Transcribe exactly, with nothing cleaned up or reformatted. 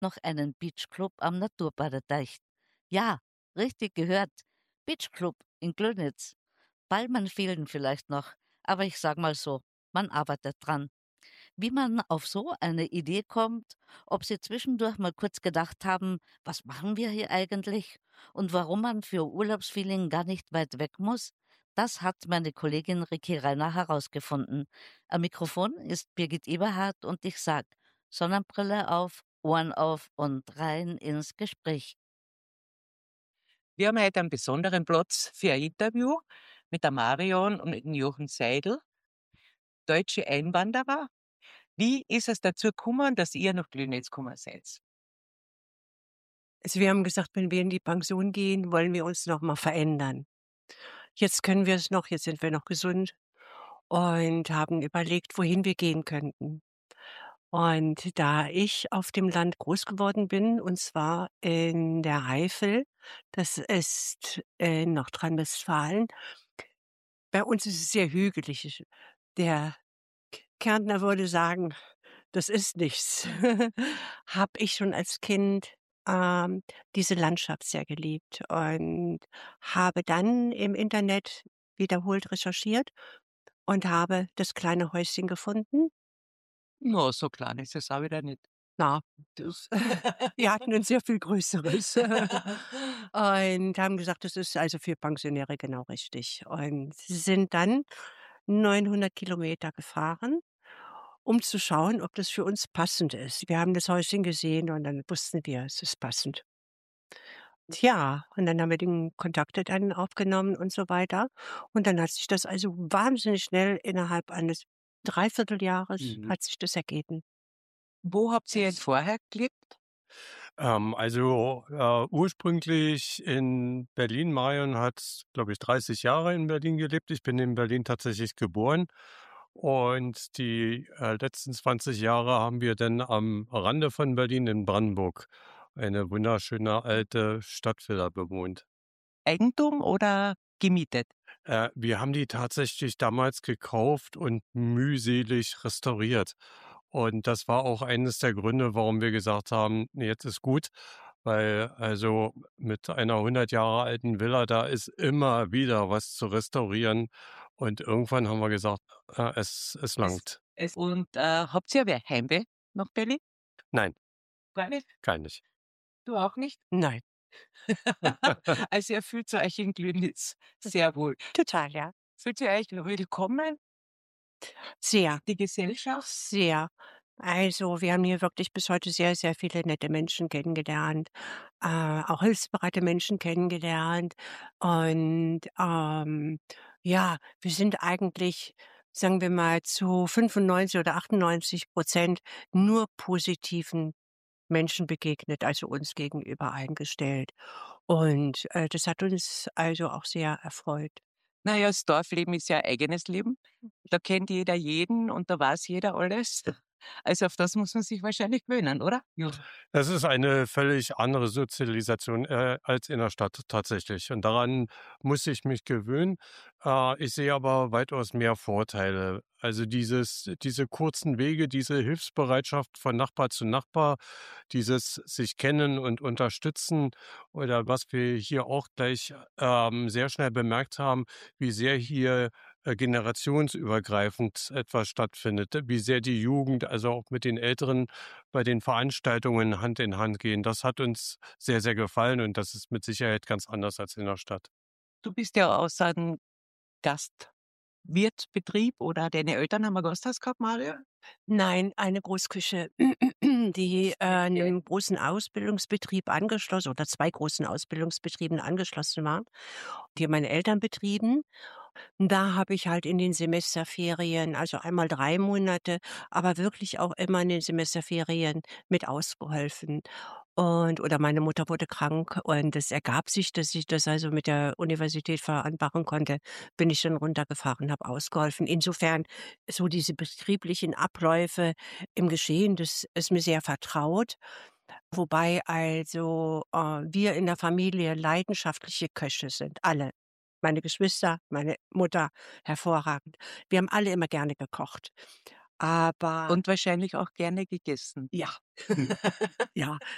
noch einen Beachclub am Naturbadeteich. Ja, richtig gehört. Beachclub in Glönitz. Palmen fehlen vielleicht noch, aber ich sag mal so, man arbeitet dran. Wie man auf so eine Idee kommt, ob Sie zwischendurch mal kurz gedacht haben, was machen wir hier eigentlich und warum man für Urlaubsfeeling gar nicht weit weg muss, das hat meine Kollegin Ricky Reiner herausgefunden. Am Mikrofon ist Birgit Eberhardt und ich sag, Sonnenbrille auf, Ohren auf und rein ins Gespräch. Wir haben heute einen besonderen Platz für ein Interview mit der Marion und mit dem Jochen Seidel, deutsche Einwanderer. Wie ist es dazu gekommen, dass ihr nach Glönitz gekommen seid? Also wir haben gesagt, wenn wir in die Pension gehen, wollen wir uns noch mal verändern. Jetzt können wir es noch, jetzt sind wir noch gesund und haben überlegt, wohin wir gehen könnten. Und da ich auf dem Land groß geworden bin, und zwar in der Eifel, das ist in Nordrhein-Westfalen, bei uns ist es sehr hügelig. Der K Kärntner würde sagen, das ist nichts. Habe ich schon als Kind, ähm, diese Landschaft sehr geliebt und habe dann im Internet wiederholt recherchiert und habe das kleine Häuschen gefunden. No, so klein ist es auch wieder nicht. Na, das wir hatten ein sehr viel größeres und haben gesagt, das ist also für Pensionäre genau richtig und sind dann neunhundert Kilometer gefahren, um zu schauen, ob das für uns passend ist. Wir haben das Häuschen gesehen und dann wussten wir, es ist passend. Tja, und dann haben wir den Kontakt dann aufgenommen und so weiter. Und dann hat sich das also wahnsinnig schnell innerhalb eines Dreivierteljahres Mhm. hat sich das ergeben. Wo habt ihr jetzt vorher gelebt? Ähm, also äh, ursprünglich in Berlin. Marion hat, glaube ich, dreißig Jahre in Berlin gelebt. Ich bin in Berlin tatsächlich geboren. Und die äh, letzten zwanzig Jahre haben wir dann am Rande von Berlin in Brandenburg eine wunderschöne alte Stadtvilla bewohnt. Eigentum oder gemietet? Äh, wir haben die tatsächlich damals gekauft und mühselig restauriert. Und das war auch eines der Gründe, warum wir gesagt haben, nee, jetzt ist gut, weil also mit einer hundert Jahre alten Villa, da ist immer wieder was zu restaurieren. Und irgendwann haben wir gesagt, äh, es, es langt. Es, und äh, habt ihr wer Heimweh nach Berlin? Nein, Gar nicht? gar nicht. Du auch nicht? Nein, Also ihr fühlt euch in Glönitz sehr wohl. total, ja. Fühlt ihr euch willkommen? Sehr, Die Gesellschaft? sehr. Also, wir haben hier wirklich bis heute sehr, sehr viele nette Menschen kennengelernt, äh, auch hilfsbereite Menschen kennengelernt. Und ähm, ja, wir sind eigentlich, sagen wir mal, zu fünfundneunzig oder achtundneunzig Prozent nur positiven Menschen begegnet, also uns gegenüber eingestellt. Und äh, das hat uns also auch sehr erfreut. Naja, das Dorfleben ist ja ein eigenes Leben. Da kennt jeder jeden und da weiß jeder alles. Also auf das muss man sich wahrscheinlich gewöhnen, oder? Ja. Es ist eine völlig andere Sozialisation äh, als in der Stadt tatsächlich. Und daran muss ich mich gewöhnen. Äh, ich sehe aber weitaus mehr Vorteile. Also dieses, diese kurzen Wege, diese Hilfsbereitschaft von Nachbar zu Nachbar, dieses sich kennen und unterstützen oder was wir hier auch gleich ähm, sehr schnell bemerkt haben, wie sehr hier äh, generationsübergreifend etwas stattfindet, wie sehr die Jugend, also auch mit den Älteren bei den Veranstaltungen Hand in Hand gehen. Das hat uns sehr, sehr gefallen und das ist mit Sicherheit ganz anders als in der Stadt. Du bist ja aus einem Gastwirtbetrieb oder deine Eltern haben ein Gasthaus gehabt, Mario? Nein, eine Großküche, die äh, einem großen Ausbildungsbetrieb angeschlossen oder zwei großen Ausbildungsbetrieben angeschlossen waren, die meine Eltern betrieben. Da habe ich halt in den Semesterferien, also einmal drei Monate, aber wirklich auch immer in den Semesterferien mit ausgeholfen. Und oder meine Mutter wurde krank und es ergab sich, dass ich das also mit der Universität vereinbaren konnte, bin ich dann runtergefahren, habe ausgeholfen. Insofern so diese betrieblichen Abläufe im Geschehen, das ist mir sehr vertraut. Wobei also, äh, wir in der Familie leidenschaftliche Köche sind, alle. Meine Geschwister, meine Mutter, hervorragend. Wir haben alle immer gerne gekocht. Aber Und wahrscheinlich auch gerne gegessen. ja, ja,